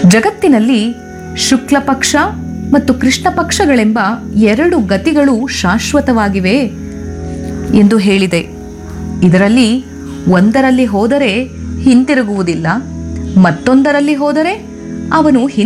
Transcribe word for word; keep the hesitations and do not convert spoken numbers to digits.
ಜಗತ್ತಿನಲ್ಲಿ ಶುಕ್ಲ ಪಕ್ಷ ಮತ್ತು ಕೃಷ್ಣ ಪಕ್ಷಗಳೆಂಬ ಎರಡು ಗತಿಗಳು ಶಾಶ್ವತವಾಗಿವೆ ಎಂದು ಹೇಳಿದೆ. ಇದರಲ್ಲಿ ಒಂದರಲ್ಲಿ ಹೋದರೆ ಹಿಂತಿರುಗುವುದಿಲ್ಲ, ಮತ್ತೊಂದರಲ್ಲಿ ಹೋದರೆ ಅವನು